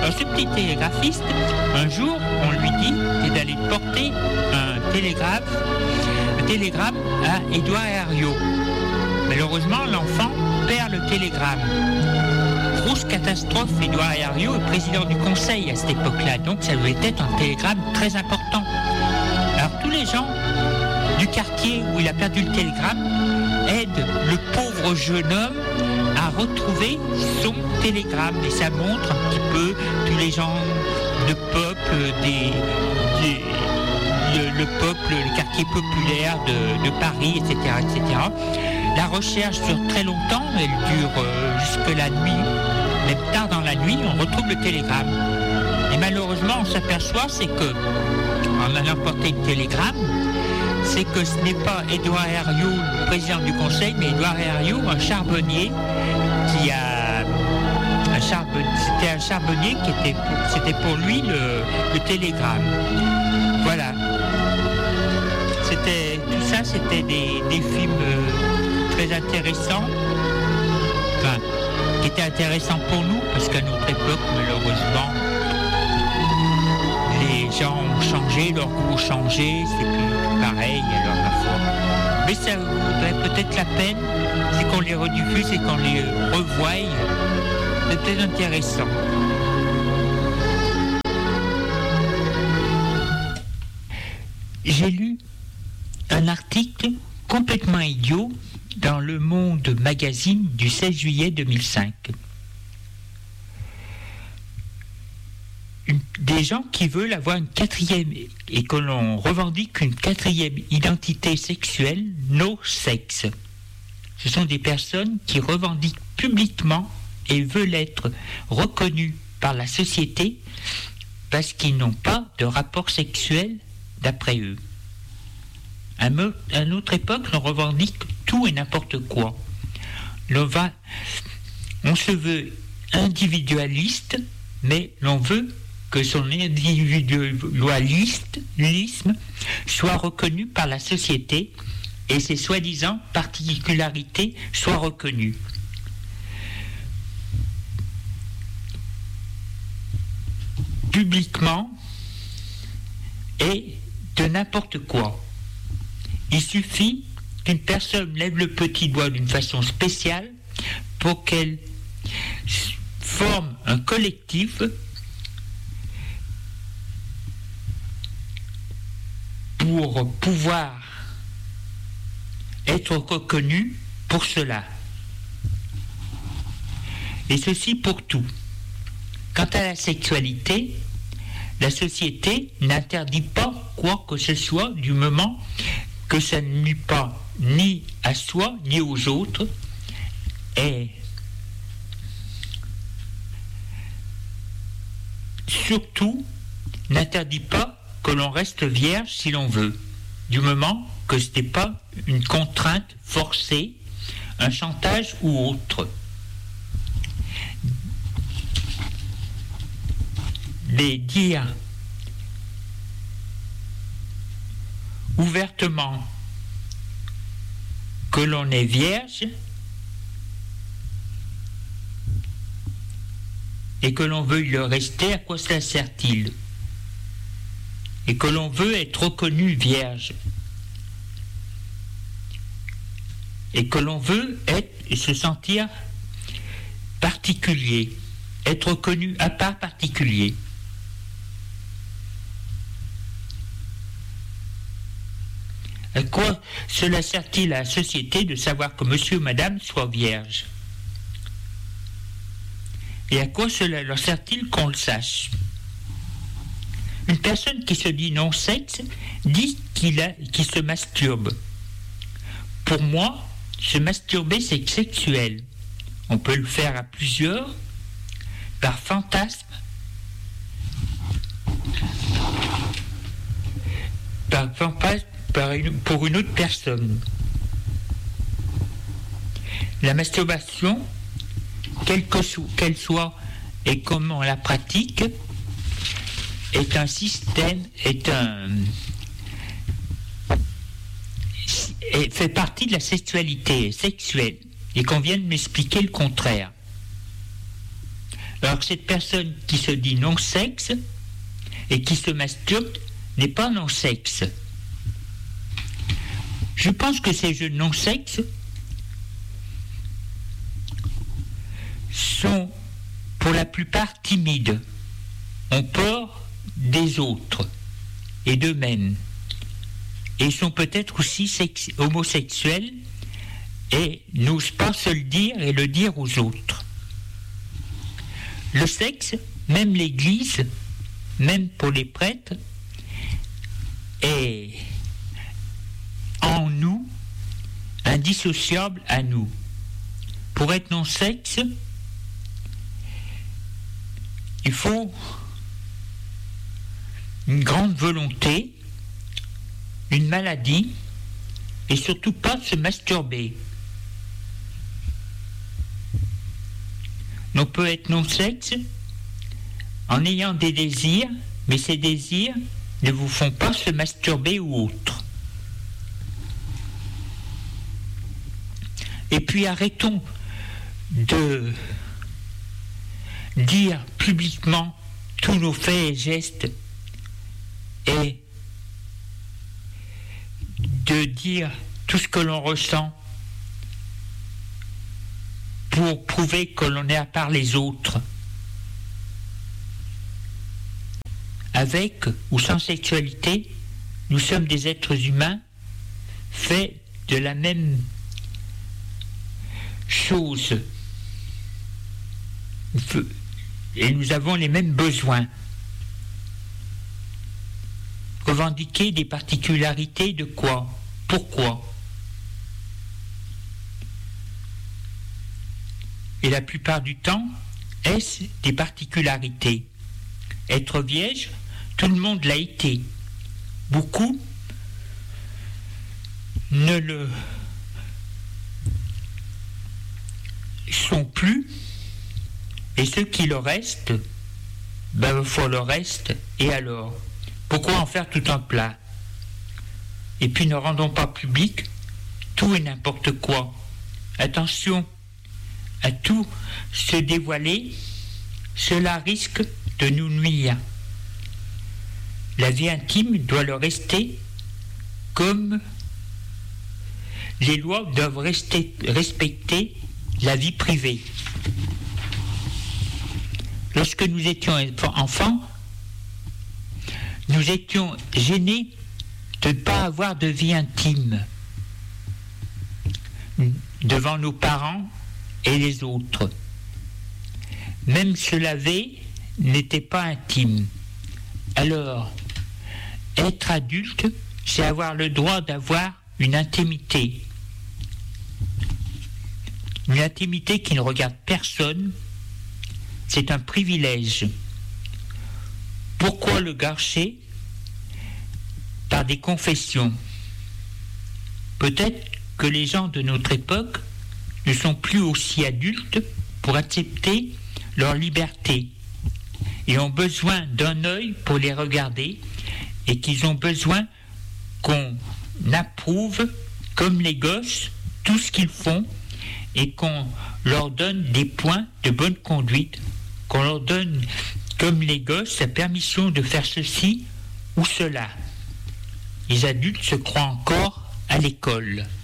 Alors ce petit télégraphiste, un jour, on lui dit d'aller porter un télégramme à Édouard Herriot. Malheureusement, l'enfant perd le télégramme. Grosse catastrophe, Édouard Herriot est président du conseil à cette époque-là, donc ça devait être un télégramme très important. Alors tous les gens du quartier où il a perdu le télégramme aident le pauvre jeune homme à retrouver son télégramme. Et ça montre un petit peu tous les gens de peuple, le peuple, le quartier populaire de Paris, etc., etc. La recherche dure très longtemps, elle dure jusque la nuit. Même tard dans la nuit, on retrouve le télégramme. Et malheureusement, on s'aperçoit, c'est que, en allant porter le télégramme, c'est que ce n'est pas Édouard Herriot, le président du conseil, mais Édouard Herriot, un charbonnier qui a... C'était un charbonnier c'était pour lui le télégramme. Voilà. Tout ça, c'était des films très intéressants. Enfin, qui étaient intéressants pour nous, parce qu'à notre époque, malheureusement, les gens ont changé, leur goût a changé, c'est plus pareil, alors ma foi. Mais ça vaudrait peut-être la peine, c'est qu'on les rediffuse et qu'on les revoie. C'est peut-être intéressant. J'ai lu un article complètement idiot dans Le Monde magazine du 16 juillet 2005. Des gens qui veulent avoir une quatrième, et que l'on revendique une quatrième identité sexuelle, no sexe. Ce sont des personnes qui revendiquent publiquement et veulent être reconnus par la société parce qu'ils n'ont pas de rapport sexuel d'après eux. À une autre époque, on revendique tout et n'importe quoi. On se veut individualiste, mais l'on veut que son individualisme soit reconnu par la société et ses soi-disant particularités soient reconnues. Publiquement et de n'importe quoi. Il suffit qu'une personne lève le petit doigt d'une façon spéciale pour qu'elle forme un collectif pour pouvoir être reconnue pour cela. Et ceci pour tout. Quant à la sexualité, la société n'interdit pas quoi que ce soit du moment que ça ne nuit pas ni à soi ni aux autres et surtout n'interdit pas que l'on reste vierge si l'on veut, du moment que ce n'est pas une contrainte forcée, un chantage ou autre. Les dire ouvertement que l'on est vierge et que l'on veut le rester, à quoi cela sert-il? Et que l'on veut être reconnu vierge et que l'on veut être et se sentir particulier, être reconnu à part particulier. À quoi cela sert-il à la société de savoir que monsieur ou madame soit vierge? Et à quoi cela leur sert-il qu'on le sache? Une personne qui se dit non-sexe dit qu'il se masturbe. Pour moi, se masturber, c'est sexuel. On peut le faire à plusieurs, par fantasme, pour une autre personne. La masturbation, qu'elle soit et comment on la pratique, est un système, fait partie de la sexualité sexuelle, et qu'on vient de m'expliquer le contraire. Alors que cette personne qui se dit non-sexe et qui se masturbe n'est pas non-sexe. Je pense que ces jeunes non-sexe sont pour la plupart timides, ont peur des autres et d'eux-mêmes, et sont peut-être aussi homosexuels et n'osent pas se le dire et le dire aux autres. Le sexe, même l'Église, même pour les prêtres, est en nous, indissociable à nous. Pour être non-sexe, il faut une grande volonté, une maladie, et surtout pas se masturber. On peut être non-sexe en ayant des désirs, mais ces désirs ne vous font pas se masturber ou autre. Et puis arrêtons de dire publiquement tous nos faits et gestes et de dire tout ce que l'on ressent pour prouver que l'on est à part les autres. Avec ou sans sexualité, nous sommes des êtres humains faits de la même chose et nous avons les mêmes besoins. Revendiquer des particularités de quoi? Pourquoi? Et la plupart du temps, est-ce des particularités? Être vierge, tout le monde l'a été. Beaucoup ne le sont plus, et ceux qui le restent, il faut le reste, et alors? Pourquoi en faire tout un plat? Et puis ne rendons pas public tout et n'importe quoi. Attention à tout se dévoiler, cela risque de nous nuire. La vie intime doit le rester comme les lois doivent respecter la vie privée. Lorsque nous étions enfants, nous étions gênés de ne pas avoir de vie intime devant nos parents et les autres. Même se laver n'était pas intime. Alors, être adulte, c'est avoir le droit d'avoir une intimité. Une intimité qui ne regarde personne, c'est un privilège. Pourquoi le gâcher par des confessions? Peut-être que les gens de notre époque ne sont plus aussi adultes pour accepter leur liberté et ont besoin d'un œil pour les regarder et qu'ils ont besoin qu'on approuve comme les gosses tout ce qu'ils font et qu'on leur donne des points de bonne conduite, qu'on leur donne comme les gosses la permission de faire ceci ou cela. Les adultes se croient encore à l'école.